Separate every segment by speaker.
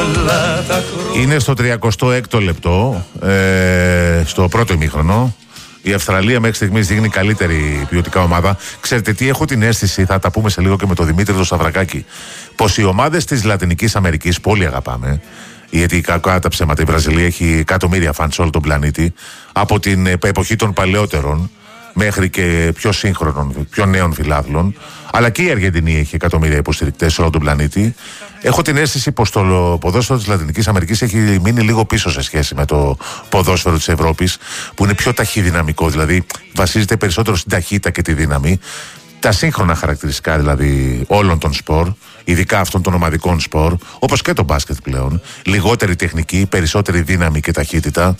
Speaker 1: όλα τα χρόνια.
Speaker 2: Είναι στο 36ο λεπτό, στο πρώτο ημίχρονο. Η Αυστραλία μέχρι στιγμής δείχνει καλύτερη ποιοτικά ομάδα. Ξέρετε τι, έχω την αίσθηση, θα τα πούμε σε λίγο και με τον Δημήτρη τον Σταυρακάκη, πως οι ομάδες της Λατινικής Αμερικής που όλοι αγαπάμε, γιατί κακά τα ψέματα η Βραζιλία έχει εκατομμύρια φαν σε όλο τον πλανήτη, από την εποχή των παλαιότερων μέχρι και πιο σύγχρονων, πιο νέων φιλάθλων, αλλά και η Αργεντινή έχει εκατομμύρια υποστηρικτές σε όλο τον πλανήτη. Έχω την αίσθηση πως το ποδόσφαιρο της Λατινικής Αμερικής έχει μείνει λίγο πίσω σε σχέση με το ποδόσφαιρο της Ευρώπης, που είναι πιο ταχυδυναμικό, δηλαδή βασίζεται περισσότερο στην ταχύτητα και τη δύναμη. Τα σύγχρονα χαρακτηριστικά δηλαδή όλων των σπορ, ειδικά αυτών των ομαδικών σπορ, όπως και το μπάσκετ πλέον, λιγότερη τεχνική, περισσότερη δύναμη και ταχύτητα.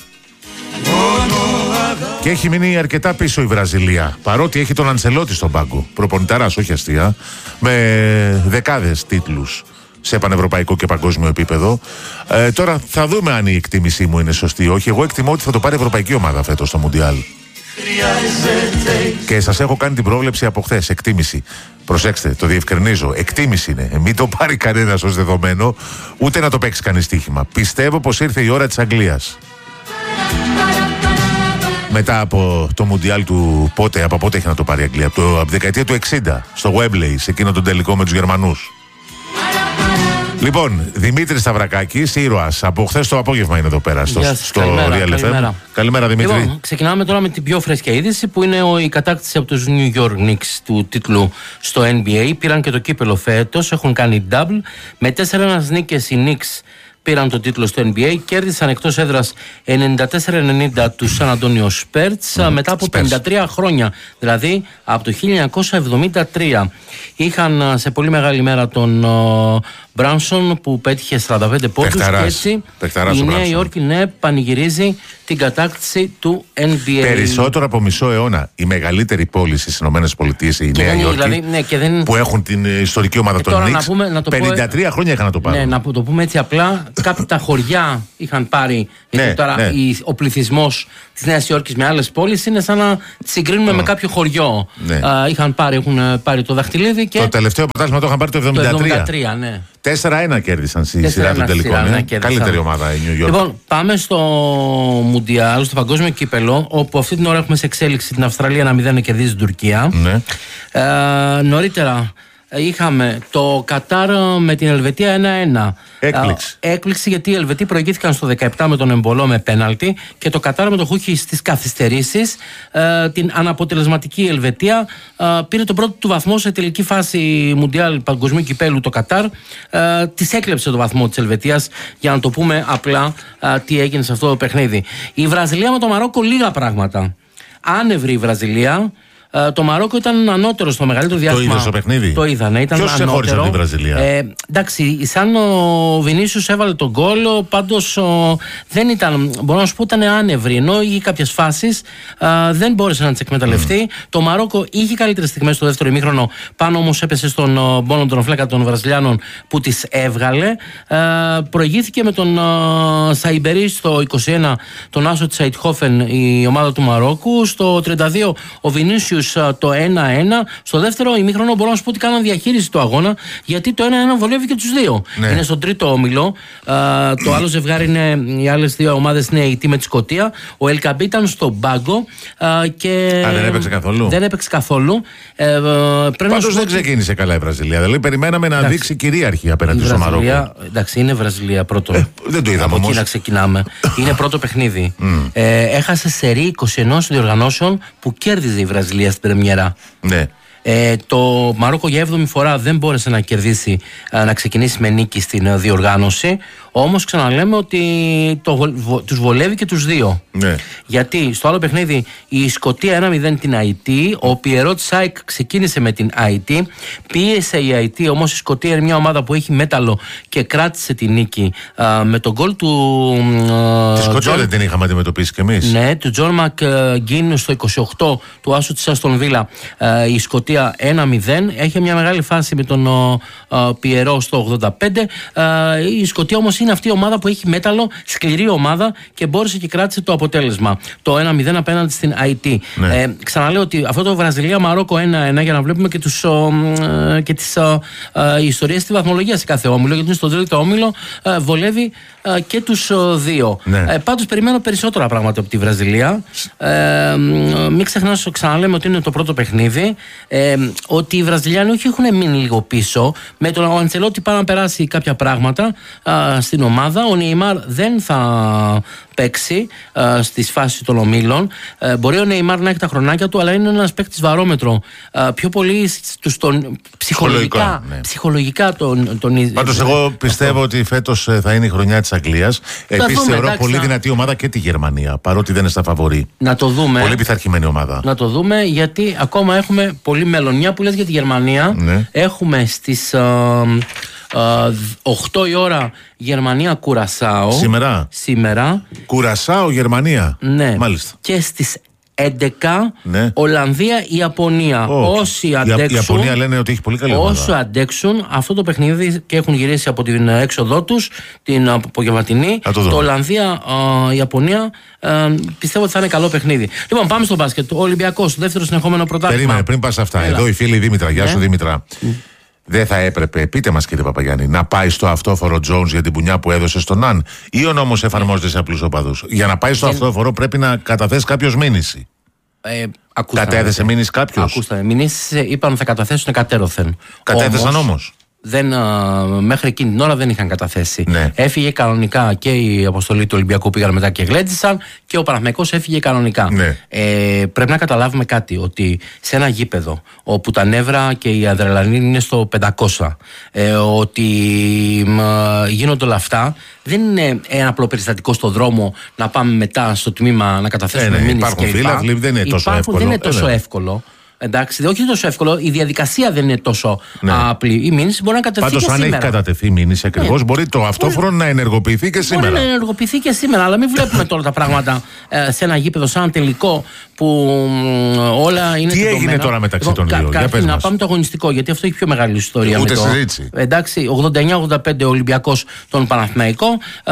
Speaker 2: Και έχει μείνει αρκετά πίσω η Βραζιλία, παρότι έχει τον Αντσελότη στον πάγκο, προπονηταράς, όχι αστεία, με δεκάδες τίτλους σε πανευρωπαϊκό και παγκόσμιο επίπεδο. Τώρα θα δούμε αν η εκτίμησή μου είναι σωστή ή όχι. Εγώ εκτιμώ ότι θα το πάρει η ευρωπαϊκή ομάδα φέτος στο Μουντιάλ. Και σας έχω κάνει την πρόβλεψη από χθες. Εκτίμηση. Προσέξτε, το διευκρινίζω. Εκτίμηση είναι. Μην το πάρει κανένας ως δεδομένο, ούτε να το παίξει κανείς στοίχημα. Πιστεύω πως ήρθε η ώρα της Αγγλίας. Μετά από το Μουντιάλ του πότε, από πότε έχει να το πάρει η Αγγλία? Από τη δεκαετία του 60, στο Wembley, σε εκείνο τον τελικό με τους Γερμανούς. Λοιπόν, Δημήτρης Σταυρακάκης, ήρωας. Από χθες το απόγευμα είναι εδώ πέρα στο Real FM. Καλημέρα, Δημήτρη.
Speaker 3: Λοιπόν, ξεκινάμε τώρα με την πιο φρέσκια είδηση, που είναι η κατάκτηση από τους New York Knicks του τίτλου στο NBA. Πήραν και το κύπελο φέτος, έχουν κάνει double. Με 4-1 νίκες οι Knicks πήραν το τίτλο στο NBA, κέρδισαν εκτός έδρας 94-90 του San Antonio Spurs μετά από 53 χρόνια, δηλαδή από το 1973. Είχαν σε πολύ μεγάλη μέρα τον Μπράνσον που πέτυχε 45 πόντους και έτσι η Νέα Υόρκη πανηγυρίζει την κατάκτηση του NBA.
Speaker 2: Περισσότερο από μισό αιώνα η μεγαλύτερη πόλη στις ΗΠΑ, η Νέα Υόρκη, δηλαδή, ναι, που έχουν την ιστορική ομάδα των Knicks, 53 χρόνια είχαν να το πάρουν.
Speaker 3: Ναι, να το πούμε έτσι απλά, κάποια τα χωριά είχαν πάρει, γιατί τώρα ο πληθυσμός της Νέας Υόρκης με άλλες πόλεις είναι σαν να συγκρίνουμε με κάποιο χωριό. Έχουν πάρει το δαχτυλίδι και...
Speaker 2: Το τελευταίο πρωτάθλημα το είχαν πάρει το 73.
Speaker 3: Ναι.
Speaker 2: 4-1 κέρδισαν στη σειρά των τελικών. Καλύτερη ομάδα η New York.
Speaker 3: Λοιπόν, πάμε στο Μουντιάλ, στο παγκόσμιο κύπελο, όπου αυτή την ώρα έχουμε σε εξέλιξη την Αυστραλία 1-0 να κερδίζει την Τουρκία. Ναι. Νωρίτερα είχαμε το Κατάρ με την Ελβετία 1-1. Έκπληξη γιατί οι Ελβετοί προηγήθηκαν στο 17 με τον Εμπολό με πέναλτι και το Κατάρ με το Χούχι στις καθυστερήσεις. Την αναποτελεσματική Ελβετία πήρε τον πρώτο του βαθμό σε τελική φάση Μουντιάλ παγκοσμίου κυπέλου το Κατάρ. Της έκλεψε το βαθμό της Ελβετίας, για να το πούμε απλά τι έγινε σε αυτό το παιχνίδι. Η Βραζιλία με το Μαρόκο λίγα πράγματα. Άνευρη η Βραζιλία. Το Μαρόκο ήταν ανώτερο στο μεγαλύτερο διάστημα.
Speaker 2: Το είδε στο παιχνίδι?
Speaker 3: Το είδα, ναι, ήταν
Speaker 2: ανώτερο. Ποιος ξεχώρισε από τη Βραζιλία?
Speaker 3: Εντάξει, σαν ο Βινίσιους έβαλε τον γκολ, πάντως δεν ήταν, μπορώ να σου πω, ήταν άνευρη. Ενώ είχε κάποιες φάσεις, δεν μπόρεσε να τις εκμεταλλευτεί. Το Μαρόκο είχε καλύτερες στιγμές στο δεύτερο ημίχρονο, πάνω όμως έπεσε στον πόνο των φλέκα των Βραζιλιάνων που τις έβγαλε. Προηγήθηκε με τον Σαϊμπερί στο 21, τον Άσο της Αιτχόφεν η ομάδα του Μαρόκου. Στο 32 ο Βινίσιους το 1-1. Στο δεύτερο ημίχρονο μπορώ να σου πω ότι κάναν διαχείριση του αγώνα, γιατί το 1-1 βολεύει και τους δύο. Ναι. Είναι στον τρίτο όμιλο. Το άλλο ζευγάρι είναι, οι άλλες δύο ομάδες είναι η με τη Σκωτία. Ο Ελκαμπή ήταν στον πάγκο και
Speaker 2: δεν έπαιξε καθόλου.
Speaker 3: Δεν έπαιξε καθόλου.
Speaker 2: Πάντως δεν ξεκίνησε καλά η Βραζιλία. Δηλαδή περιμέναμε να δείξει κυρίαρχη απέναντι στο Μαρόκο.
Speaker 3: Εντάξει, είναι Βραζιλία πρώτο.
Speaker 2: Δεν το είδαμε όμως.
Speaker 3: Εκεί να ξεκινάμε. Είναι πρώτο παιχνίδι. Έχασε σερί 21 διοργανώσεων που κέρδιζε η Βραζιλία στην πρεμιέρα. Ναι. Το Μαρόκο για 7η φορά δεν μπόρεσε να κερδίσει, να ξεκινήσει με νίκη στην διοργάνωση. Όμως ξαναλέμε ότι τους βολεύει και τους δύο. Ναι. Γιατί στο άλλο παιχνίδι η Σκωτία 1-0 την Αϊτή. Ο Πιερό της ΑΕΚ ξεκίνησε με την Αϊτή. Πίεσε η Αϊτή, όμως η Σκωτία είναι μια ομάδα που έχει μέταλλο και κράτησε τη νίκη με τον γκολ του.
Speaker 2: Τη Σκωτία δεν την είχαμε αντιμετωπίσει κι εμείς.
Speaker 3: Ναι, του Τζον Μακγκίν στο 28 του Άσου της Αστον Βίλα. Η Σκωτία Σκωτία 1-0. Έχει μια μεγάλη φάση με τον Πιερό στο 85. Η Σκωτία όμως είναι αυτή η ομάδα που έχει μέταλλο, σκληρή ομάδα και μπόρεσε και κράτησε το αποτέλεσμα. Το 1-0 απέναντι στην IT. Ναι. Ξαναλέω ότι αυτό το Βραζιλία-Μαρόκο 1-1 για να βλέπουμε και τις ιστορίες στη βαθμολογία σε κάθε όμιλο, γιατί στον τρίτο όμιλο βολεύει και τους δύο. Ναι. Πάντως περιμένω περισσότερα πράγματα από τη Βραζιλία. Μην ξεχνάς, ξαναλέμε ότι είναι το πρώτο παιχνίδι, ότι οι Βραζιλιάνοι όχι έχουν μείνει λίγο πίσω. Με τον Αντσελότη πάει να περάσει κάποια πράγματα στην ομάδα. Ο Νεϊμάρ δεν θα παίξει στις φάσεις των ομίλων. Μπορεί ο Νεϊμάρ να έχει τα χρονάκια του, αλλά είναι ένας παίκτης βαρόμετρο. Πιο πολύ ψυχολογικά τον
Speaker 2: Πάντως εγώ πιστεύω ότι φέτος θα είναι η χρονιά της Αγγλίας. Επίσης θεωρώ πολύ δυνατή ομάδα και τη Γερμανία, παρότι δεν είναι στα φαβορί.
Speaker 3: Να το δούμε.
Speaker 2: Πολύ πειθαρχημένη ομάδα.
Speaker 3: Να το δούμε, γιατί ακόμα έχουμε πολύ μέλλον. Μια που λες για τη Γερμανία, έχουμε στις 8 η ώρα Γερμανία Κουρασάο. Σήμερα.
Speaker 2: Κουρασάο, Γερμανία.
Speaker 3: Ναι.
Speaker 2: Μάλιστα.
Speaker 3: Και στις 11 Ολλανδία, Ιαπωνία. Όσοι αντέξουν. Η
Speaker 2: Ιαπωνία λένε ότι έχει πολύ καλή ομάδα.
Speaker 3: Όσοι αντέξουν αυτό το παιχνίδι και έχουν γυρίσει από την έξοδό τους, την απογευματινή, το Ολλανδία, Ιαπωνία, πιστεύω ότι θα είναι καλό παιχνίδι. Λοιπόν, πάμε στο μπάσκετ. Ο Ολυμπιακός, δεύτερο συνεχόμενο πρωτάθλημα.
Speaker 2: Περίμενε, πριν πας αυτά. Εδώ η φίλη Δήμητρα. Γεια σου, Δήμητρα. Δεν θα έπρεπε, πείτε μας κύριε Παπαγιάννη, να πάει στο αυτόφορο Jones για την πουνιά που έδωσε στον Ναν, ή ο νόμος εφαρμόζεται σε απλούς οπαδούς? Για να πάει στο αυτόφορο πρέπει να καταθέσει κάποιος μήνυση. Κατέθεσε μήνυση κάποιος?
Speaker 3: Ακούστε, μήνυσεις είπαν θα καταθέσουν κατέρωθεν.
Speaker 2: Κατέθεσαν όμως.
Speaker 3: Μέχρι εκείνη την ώρα δεν είχαν καταθέσει.
Speaker 2: Ναι.
Speaker 3: Έφυγε κανονικά και η αποστολή του Ολυμπιακού, πήγαν μετά και γλέντισαν, και ο Παναθηναϊκός έφυγε κανονικά.
Speaker 2: Ναι.
Speaker 3: Πρέπει να καταλάβουμε κάτι, ότι σε ένα γήπεδο όπου τα νεύρα και η αδρεναλίνη είναι στο 500, ότι γίνονται όλα αυτά, δεν είναι ένα απλό περιστατικό στο δρόμο να πάμε μετά στο τμήμα να καταθέσουμε μήνυση.
Speaker 2: Υπάρχουν φύλαθλοι, δεν είναι τόσο εύκολο.
Speaker 3: Δεν είναι τόσο εύκολο. Εντάξει, όχι τόσο εύκολο, η διαδικασία δεν είναι τόσο απλή. Η μήνυση μπορεί να κατατεθεί και σήμερα.
Speaker 2: Πάντως, αν έχει κατατεθεί μήνυση ακριβώς, μπορεί το αυτόφορο να ενεργοποιηθεί και σήμερα.
Speaker 3: Μπορεί να ενεργοποιηθεί και σήμερα, αλλά μην βλέπουμε τώρα τα πράγματα σε ένα γήπεδο, σαν τελικό που όλα είναι.
Speaker 2: Τι έγινε τώρα μεταξύ των δύο?
Speaker 3: Καταρχήν, να πάμε το αγωνιστικό, γιατί αυτό έχει πιο μεγάλη ιστορία.
Speaker 2: Ούτε συζήτηση.
Speaker 3: Εντάξει, 89-85 ο Ολυμπιακός τον Παναθηναϊκό,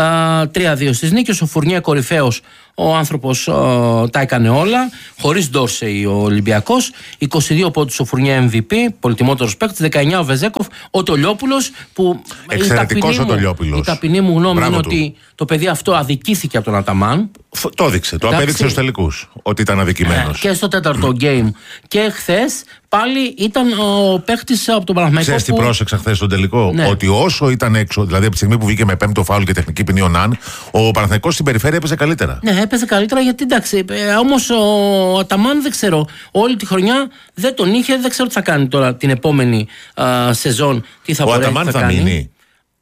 Speaker 3: 3-2 στις νίκες. Ο Φουρνιέ κορυφαίος. Ο άνθρωπος τα έκανε όλα, χωρίς Ντόρσεϊ ο Ολυμπιακός. 22 πόντους ο Φουρνιέ MVP, πολυτιμότερος παίκτης. 19 ο Βεζέκοφ. Ο Τολιόπουλος, που
Speaker 2: εξαιρετικός ο Τολιόπουλος.
Speaker 3: Η ταπεινή μου γνώμη είναι ότι το παιδί αυτό αδικήθηκε από τον Αταμάν.
Speaker 2: Το έδειξε, το απέδειξε στους τελικούς ότι ήταν αδικημένος.
Speaker 3: Και στο τέταρτο game. Και χθες πάλι ήταν ο παίκτης από τον Παναθηναϊκό.
Speaker 2: Ξέρεις τι πρόσεξα χθες στον τελικό? Ότι όσο ήταν έξω, δηλαδή από τη στιγμή που βγήκε με 5ο φάουλ και τεχνική ποινή ο Ναν, ο Παναθηναϊκός στην περιφέρεια έπαιζε καλύτερα.
Speaker 3: Ναι, έπαιζε καλύτερα, γιατί εντάξει. Όμως ο Αταμάν δεν ξέρω. Όλη τη χρονιά δεν τον είχε, δεν ξέρω τι θα κάνει τώρα την επόμενη σεζόν. Τι θα μπορέσει να κάνει.
Speaker 2: Ο Αταμάν θα μείνει.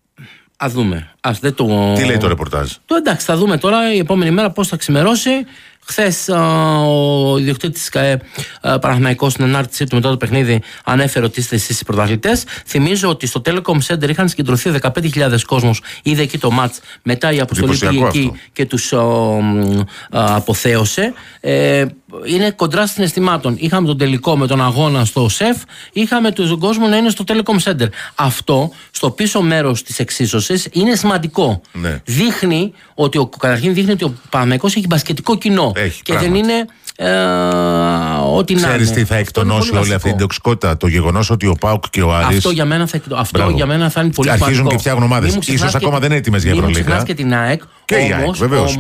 Speaker 3: Ας δούμε.
Speaker 2: Τι λέει το ρεπορτάζ?
Speaker 3: Εντάξει, θα δούμε τώρα η επόμενη μέρα πώς θα ξημερώσει. Χθες ο ιδιοκτήτης Παναθηναϊκός στην ανάρτησή του μετά το παιχνίδι ανέφερε ότι είστε εσείς οι πρωταθλητές. Θυμίζω ότι στο Telecom Center είχαν συγκεντρωθεί 15.000 κόσμος, είδε εκεί το μάτς, μετά η αποστολή πήγε εκεί και τους αποθέωσε. Είναι κοντρά συναισθημάτων. Είχαμε τον τελικό με τον αγώνα στο ΣΕΦ, είχαμε τον κόσμο να είναι στο Telecom Center. Αυτό στο πίσω μέρος της εξίσωσης είναι σημαντικό.
Speaker 2: Ναι.
Speaker 3: Δείχνει ότι ο Παναθηναϊκός έχει μπασκετικό κοινό.
Speaker 2: Έχει,
Speaker 3: και
Speaker 2: πράγματι.
Speaker 3: δεν είναι ό,τι να είναι.
Speaker 2: Ξέρεις τι θα εκτονώσει όλη αυτή την τοξικότητα? Το γεγονός ότι ο ΠΑΟΚ και ο Άρης.
Speaker 3: Αυτό για μένα θα είναι πολύ σημαντικό.
Speaker 2: Αρχίζουν και φτιάχνουν ομάδες. Ίσως ακόμα δεν είναι έτοιμες για Ευρωλίγα.
Speaker 3: Μην ξεχνάς και την ΑΕΚ.
Speaker 2: Και η ΑΕΚ, βεβαίως.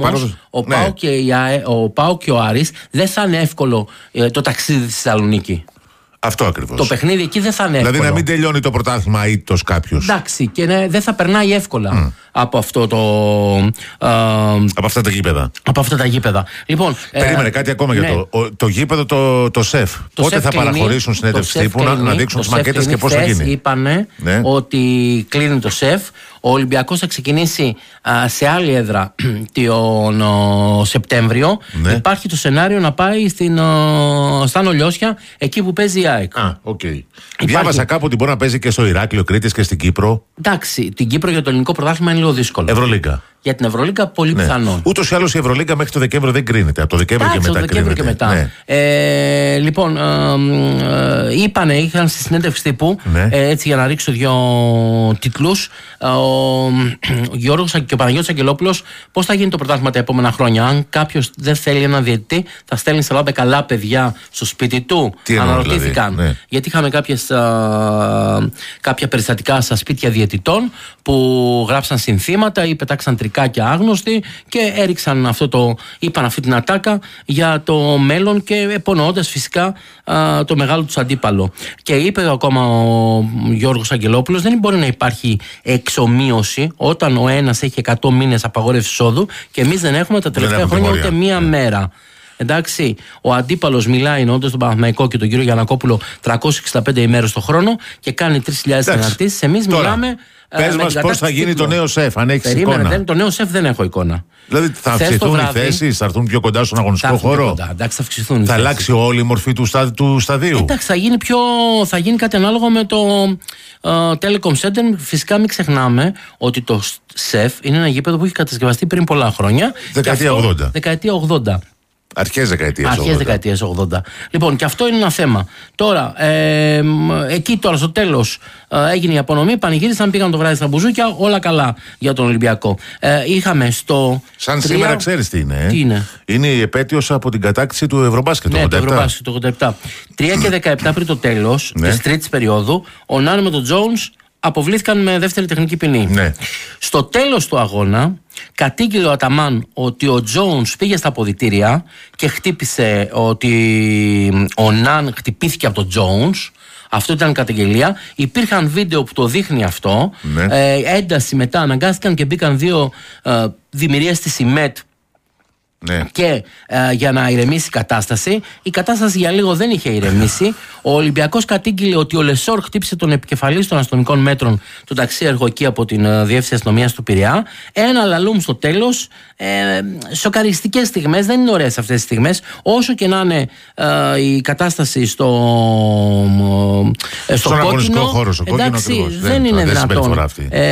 Speaker 3: Ο ΠΑΟΚ και ο Άρης δεν θα είναι εύκολο το ταξίδι στη Θεσσαλονίκη.
Speaker 2: Αυτό ακριβώς.
Speaker 3: Το παιχνίδι εκεί δεν θα είναι εύκολο.
Speaker 2: Δηλαδή να μην τελειώνει το πρωτάθλημα αίτητος κάποιος.
Speaker 3: Εντάξει, και δεν θα περνάει εύκολα από αυτό
Speaker 2: από αυτά τα γήπεδα.
Speaker 3: Από αυτά τα γήπεδα. Λοιπόν,
Speaker 2: περίμενε κάτι ακόμα για το γήπεδο το ΣΕΦ. Πότε θα παραχωρήσουν συνέντευξη τύπου να δείξουν τις μακέτες και πώς θα γίνει?
Speaker 3: Είπανε ότι κλείνει το ΣΕΦ. Ο Ολυμπιακός θα ξεκινήσει σε άλλη έδρα τον Σεπτέμβριο. Ναι. Υπάρχει το σενάριο να πάει στα Νολιώσια, εκεί που παίζει η ΑΕΚ.
Speaker 2: Διάβασα κάπου ότι μπορεί να παίζει και στο Ηράκλειο Κρήτης και στην Κύπρο.
Speaker 3: Εντάξει, την Κύπρο για το ελληνικό πρωτάθλημα είναι λίγο δύσκολο.
Speaker 2: Ευρωλίγκα.
Speaker 3: Για την Ευρωλίγκα πολύ πιθανόν.
Speaker 2: Ούτως ή άλλως η Ευρωλίγκα μέχρι το Δεκέμβριο δεν κρίνεται. Από το Δεκέμβριο και μετά.
Speaker 3: Ναι. Λοιπόν, είχαν στη συνέντευξη τύπου, έτσι για να ρίξω 2 τίτλους, ο Γιώργος και ο Παναγιώτης Αγγελόπουλος, πώς θα γίνει το πρωτάθλημα τα επόμενα χρόνια. Αν κάποιος δεν θέλει έναν διαιτητή, θα στέλνει 40 καλά παιδιά στο σπίτι του. Αναρωτήθηκαν. Δηλαδή, γιατί είχαμε κάποια περιστατικά στα σπίτια διαιτητών που γράψαν συνθήματα ή πετάξαν τρικάκια άγνωστοι και έριξαν είπαν αυτή την ατάκα για το μέλλον και υπονοώντας φυσικά το μεγάλο τους αντίπαλο. Και είπε ακόμα ο Γιώργος Αγγελόπουλος, δεν μπορεί να υπάρχει εξομοίωση όταν ο ένας έχει 100 μήνες απαγόρευση εισόδου και εμείς δεν έχουμε τα τελευταία χρόνια ούτε μία μέρα. Εντάξει, ο αντίπαλος μιλάει εννοώντας τον Παναθηναϊκό και τον κύριο Γιαννακόπουλο 365 ημέρες το χρόνο και κάνει 3.000 αναρτήσεις. Εμείς μιλάμε.
Speaker 2: Πες μας πώς θα γίνει το νέο σεφ, αν έχεις εικόνα.
Speaker 3: Το νέο σεφ δεν έχω εικόνα.
Speaker 2: Δηλαδή θα αυξηθούν οι θέσεις, θα έρθουν πιο κοντά στον αγωνιστικό χώρο. Θα αλλάξει όλη η μορφή του σταδίου.
Speaker 3: Εντάξει, θα γίνει κάτι ανάλογο με το Telecom Center. Φυσικά μην ξεχνάμε ότι το σεφ είναι ένα γήπεδο που έχει κατασκευαστεί πριν πολλά χρόνια. Δεκαετία 80.
Speaker 2: Αρχές δεκαετίας 80.
Speaker 3: Λοιπόν, και αυτό είναι ένα θέμα. Τώρα, εκεί τώρα στο τέλος έγινε η απονομή, πανηγύρισαν, πήγαν το βράδυ στα μπουζούκια, όλα καλά για τον Ολυμπιακό. Είχαμε στο.
Speaker 2: Σαν σήμερα, ξέρεις τι είναι.
Speaker 3: Τι είναι?
Speaker 2: Είναι η επέτειος από την κατάκτηση του Ευρωμπάσκετ.
Speaker 3: Ναι, το Ευρωμπάσκετ το 87. 3 και 17 πριν το τέλος της τρίτης περίοδου, ο Νάν με τον Τζόουνς αποβλήθηκαν με δεύτερη τεχνική ποινή.
Speaker 2: Ναι.
Speaker 3: Στο τέλος του αγώνα κατήγγειλε ο Αταμάν ότι ο Τζόουνς πήγε στα αποδυτήρια και χτύπησε, ότι ο Ναν χτυπήθηκε από τον Τζόουνς. Αυτό ήταν καταγγελία. Υπήρχαν βίντεο που το δείχνει αυτό. Ένταση μετά, αναγκάστηκαν και μπήκαν 2 δημιουργίες της ΙΜΕΤ.
Speaker 2: Ναι.
Speaker 3: Και για να ηρεμήσει η κατάσταση. Η κατάσταση για λίγο δεν είχε ηρεμήσει. Ο Ολυμπιακός κατήγγειλε ότι ο Λεσόρ χτύπησε τον επικεφαλής των αστυνομικών μέτρων, τον ταξίαρχο εκεί από την Διεύθυνση Αστυνομίας του Πειραιά. Ένα λαλούμ στο τέλος. Σοκαριστικές στιγμές. Δεν είναι ωραίες αυτές τις στιγμές. Όσο και να είναι η κατάσταση στον
Speaker 2: αγωνιστικό χώρο,
Speaker 3: εντάξει, δεν είναι δυνατόν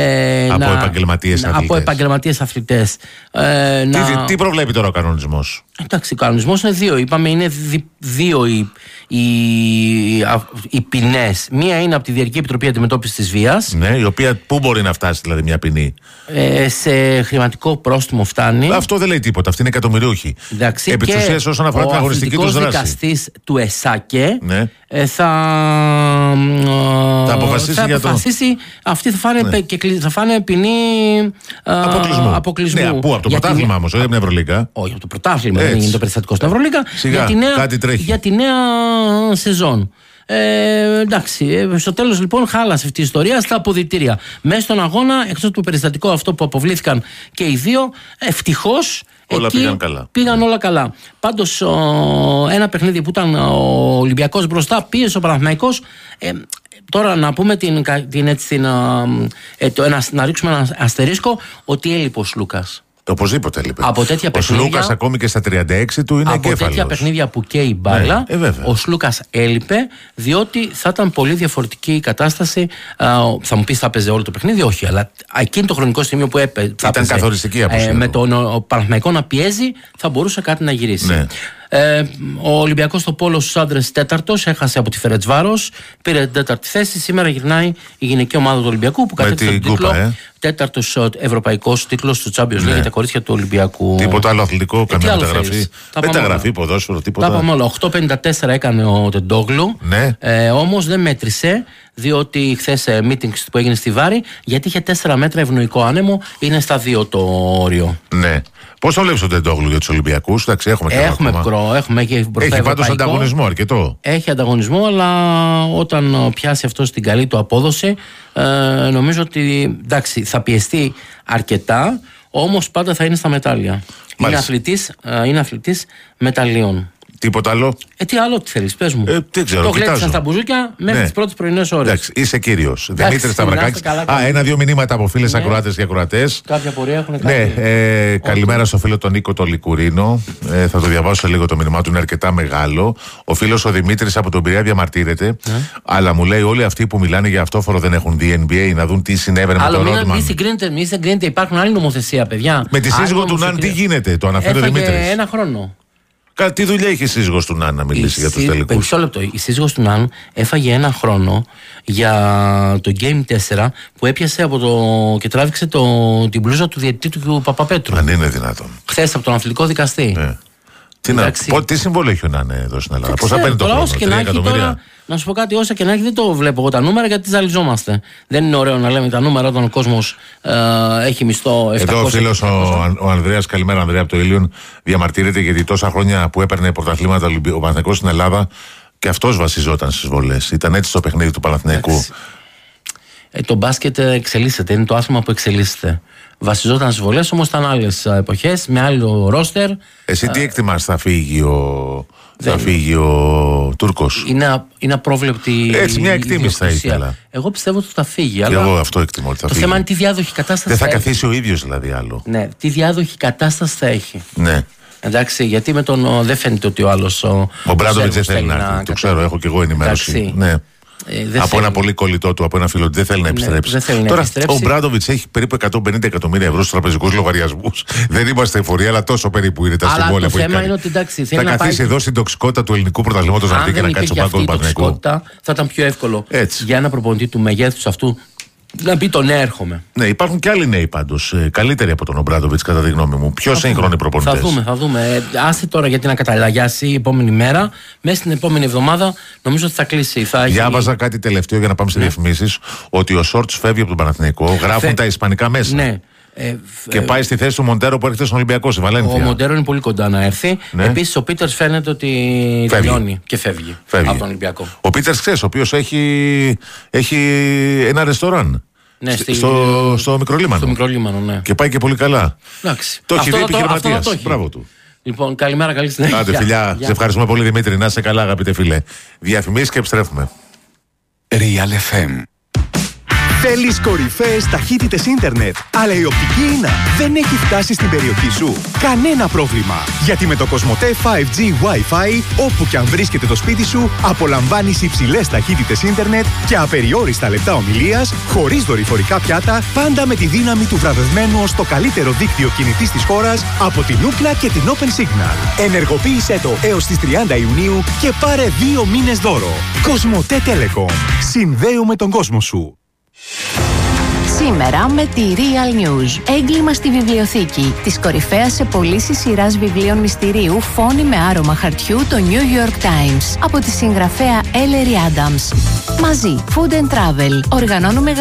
Speaker 2: από
Speaker 3: επαγγελματίες αθλητές.
Speaker 2: Τι προβλέπει τώρα ο κανονισμός?
Speaker 3: Εντάξει, ο κανονισμός είναι 2. Είπαμε, είναι 2 οι ποινές. Μία είναι από τη Διαρκή Επιτροπή Αντιμετώπισης της Βίας.
Speaker 2: Ναι, η οποία πού μπορεί να φτάσει δηλαδή μια ποινή?
Speaker 3: Σε χρηματικό πρόστιμο φτάνει.
Speaker 2: Αυτό δεν λέει τίποτα. Αυτή είναι εκατομμυριούχη. Επί της ουσίας, όσον αφορά την αγωνιστική τους δράση. Ο
Speaker 3: δικαστής του ΕΣΑΚΕ θα αποφασίσει. Αυτοί θα φάνε ποινή αποκλεισμού.
Speaker 2: Ναι, πού? Από το πρωτάθλημα όμως, όχι από την Ευρωλίγκα.
Speaker 3: Όχι, από το πρωτάθλημα. Δεν είναι το περιστατικό στην Ευρωλίγκα. Για τη νέα σεζόν. Εντάξει, στο τέλος λοιπόν χάλασε αυτή η ιστορία στα αποδυτήρια. Μέσα στον αγώνα, εκτός από το περιστατικό αυτό που αποβλήθηκαν και οι 2, ευτυχώς
Speaker 2: όλα
Speaker 3: πήγαν όλα καλά. Πάντως ένα παιχνίδι που ήταν ο Ολυμπιακός μπροστά, πίεσε ο Παναθηναϊκός. Τώρα να πούμε να ρίξουμε ένα αστερίσκο ότι έλειπε ο Σλούκας.
Speaker 2: Οπωσδήποτε έλειπε.
Speaker 3: Από τέτοια παιχνίδια,
Speaker 2: ο Σλούκας ακόμη και στα 36 του είναι εγκέφαλος.
Speaker 3: Από τέτοια παιχνίδια που καίει μπάλα, ο Σλούκας έλειπε, διότι θα ήταν πολύ διαφορετική η κατάσταση. Θα μου πεις θα έπαιζε όλο το παιχνίδι, όχι, αλλά εκείνο το χρονικό σημείο που έπαιζε.
Speaker 2: Ήταν καθοριστική απουσία.
Speaker 3: Με τον Παναθηναϊκό να πιέζει, θα μπορούσε κάτι να γυρίσει.
Speaker 2: Ναι.
Speaker 3: Ο Ολυμπιακός στο πόλο στους άντρες 4ος, έχασε από τη Φερετσβάρος, πήρε την 4η θέση. Σήμερα γυρνάει η γυναικεία ομάδα του Ολυμπιακού που κατέκτησε τον τίτλο. 4ος ευρωπαϊκός τίτλος του Champions League για τα κορίτσια του Ολυμπιακού.
Speaker 2: Τίποτα άλλο αθλητικό, καμία μεταγραφή. Μεταγραφή, ποδόσφαιρο, τίποτα.
Speaker 3: Τα είπαμε όλα. 8.54 έκανε ο Τεντόγλου.
Speaker 2: Ναι.
Speaker 3: Όμως δεν μέτρησε, διότι χθες meeting που έγινε στη Βάρη, γιατί είχε 4 μέτρα ευνοϊκό άνεμο, είναι στα 2 το όριο.
Speaker 2: Ναι. Πώς το βλέπεις τον Τεντόγλου για τους Ολυμπιακούς? Εντάξει, έχουμε
Speaker 3: μικρό, έχει
Speaker 2: πάντως ανταγωνισμό αρκετό.
Speaker 3: Έχει ανταγωνισμό, αλλά όταν πιάσει αυτό στην καλή του απόδοση, νομίζω ότι εντάξει, θα πιεστεί αρκετά, όμως πάντα θα είναι στα μετάλλια. Είναι αθλητής μεταλλίων.
Speaker 2: Τίποτα άλλο.
Speaker 3: Τι άλλο τι θέλεις, πες μου.
Speaker 2: Δεν ξέρω.
Speaker 3: Το γλέτησαν στα μπουζούκια μέχρι τις πρώτες πρωινές ώρες.
Speaker 2: Εντάξει, είσαι κύριος. Δημήτρης Σταυρακάκης. Ένα-δύο μηνύματα από φίλες ακροάτες και ακροατές.
Speaker 3: Κάποια πορεία έχουν κάνει.
Speaker 2: Καλημέρα στο φίλο τον Νίκο τον Λικουρίνο. Θα το διαβάσω λίγο το μήνυμά του, είναι αρκετά μεγάλο. Ο φίλος ο Δημήτρης από τον Πειραιά διαμαρτύρεται. Αλλά μου λέει όλοι αυτοί που μιλάνε για αυτόφορο δεν έχουν δει NBA να δουν τι συνέβαινε με το Ρόντμαν.
Speaker 3: Μη συγκρίνετε, υπάρχουν άλλη νομοθεσία, παιδιά.
Speaker 2: Με τη σύζυγο του Ναν τι γίνεται, το αναφέρει ο Δημήτρης.
Speaker 3: Ένα χρόνο.
Speaker 2: Τι δουλειά έχει η σύζυγος του Ναν να μιλήσει για τους τελικούς?
Speaker 3: Μισό λεπτό. Η σύζυγος του Ναν έφαγε ένα χρόνο για το Game 4 που έπιασε και τράβηξε την μπλούζα του διαιτητή του Παπαπέτρου.
Speaker 2: Αν είναι δυνατόν.
Speaker 3: Χθες από τον αθλητικό δικαστή.
Speaker 2: Τι συμβόλαιο έχει ο Ναν εδώ στην Ελλάδα? Πώς θα παίρνει το χρόνο? 3 εκατομμύρια.
Speaker 3: Να σου πω κάτι, όσα και να έχει, δεν το βλέπω εγώ τα νούμερα γιατί ζαλιζόμαστε. Δεν είναι ωραίο να λέμε τα νούμερα όταν ο κόσμος έχει μισθό 700.
Speaker 2: Εδώ ο φίλος ο Ανδρέας, καλημέρα Ανδρέα από το Ήλιον, διαμαρτύρεται γιατί τόσα χρόνια που έπαιρνε πρωταθλήματα ο Παναθηναϊκός στην Ελλάδα και αυτός βασιζόταν στις βολές. Ήταν έτσι το παιχνίδι του Παναθηναϊκού.
Speaker 3: Το μπάσκετ εξελίσσεται, είναι το άθλημα που εξελίσσεται. Βασιζόταν στις βολές, όμως ήταν άλλες εποχές, με άλλο ρόστερ.
Speaker 2: Εσύ τι εκτιμάς θα φύγει ο Τούρκος?
Speaker 3: Είναι απρόβλεπτη.
Speaker 2: Έτσι, μια εκτίμηση θα ήθελα.
Speaker 3: Εγώ πιστεύω ότι θα φύγει.
Speaker 2: Και εγώ αυτό εκτιμώ ότι θα φύγει.
Speaker 3: Το θέμα είναι τι διάδοχη κατάσταση
Speaker 2: δεν θα καθίσει ο ίδιος δηλαδή άλλο.
Speaker 3: Ναι, τι διάδοχη κατάσταση θα έχει.
Speaker 2: Ναι.
Speaker 3: Εντάξει, γιατί με δεν φαίνεται ότι ο άλλος.
Speaker 2: Ο Μπράντοβιτς δεν θέλει να έρθει. Το ξέρω, έχω και εγώ ενημέρωση. Ναι. Από ένα πολύ κολλητό του, από ένα φίλο του, δεν θέλει να επιστρέψει. Τώρα, ο Μπράντοβιτς έχει περίπου 150 εκατομμύρια ευρώ στους τραπεζικούς λογαριασμούς. Δεν είμαστε εφορία, αλλά τόσο περίπου είναι τα συμβόλαια που έχει κάνει.
Speaker 3: Είναι ότι, εντάξει,
Speaker 2: θα καθίσει εδώ στην τοξικότητα του ελληνικού πρωταθλήματος να πει και να κάτσει στον πάγκο του Παναθηναϊκού.
Speaker 3: Θα ήταν πιο εύκολο για ένα προπονητή του μεγέθους αυτού να πει το ναι, έρχομαι.
Speaker 2: Ναι, υπάρχουν και άλλοι νέοι πάντως. Καλύτεροι από τον Ομπράντοβιτς, κατά τη γνώμη μου. Πιο σύγχρονοι προπονητές.
Speaker 3: Θα δούμε. Άσε τώρα γιατί να καταλαγιάσει η επόμενη μέρα. Μέσα στην επόμενη εβδομάδα νομίζω ότι θα κλείσει.
Speaker 2: Διάβαζα κάτι τελευταίο για να πάμε σε διαφημίσεις. Ότι ο Σόρτς φεύγει από τον Παναθηναϊκό. Γράφουν τα ισπανικά μέσα.
Speaker 3: Ναι.
Speaker 2: Και πάει στη θέση του Μοντέρο που έρχεται στον Ολυμπιακό, στη Βαλένθια.
Speaker 3: Ο Μοντέρο είναι πολύ κοντά να έρθει. Ναι. Επίσης ο Πίτερς φαίνεται ότι τελειώνει και φεύγει από τον Ολυμπιακό.
Speaker 2: Ο Πίτερς, ξέρεις, ο οποίος έχει ένα ρεστοράν.
Speaker 3: Ναι,
Speaker 2: στο Μικρολίμανο.
Speaker 3: Στο Μικρολίμανο, ναι.
Speaker 2: Και πάει και πολύ καλά.
Speaker 3: Εντάξει.
Speaker 2: Το έχει δει επιχειρηματίας. Μπράβο του.
Speaker 3: Λοιπόν, καλημέρα, καλή συνέχεια.
Speaker 2: Άντε, φιλιά. Σε ευχαριστούμε πολύ, Δημήτρη. Να είσαι καλά, αγαπητέ φίλε. Διαφημίσεις και επιστρέφουμε.
Speaker 1: Real FM. Θέλεις κορυφαίες ταχύτητες ίντερνετ, αλλά η οπτική ίνα δεν έχει φτάσει στην περιοχή σου? Κανένα πρόβλημα, γιατί με το Κοσμοτέ 5G Wi-Fi, όπου και αν βρίσκεται το σπίτι σου, απολαμβάνεις υψηλές ταχύτητες ίντερνετ και απεριόριστα λεπτά ομιλίας, χωρίς δορυφορικά πιάτα, πάντα με τη δύναμη του βραβευμένου ως το καλύτερο δίκτυο κινητής της χώρας από την Ookla και την Open Signal. Ενεργοποίησέ το έως τις 30 Ιουνίου και πάρε 2 μήνες δώρο. Κοσμοτέ Telecom. Συνδέουμε τον κόσμο σου.
Speaker 4: Σήμερα με τη Real News. Έγκλημα στη βιβλιοθήκη. Της κορυφαίας σε πωλήσεις σειράς βιβλίων μυστηρίου Φόνοι με άρωμα χαρτιού, το New York Times. Από τη συγγραφέα Ellery Adams. Μαζί, Food and Travel. Οργανώνουμε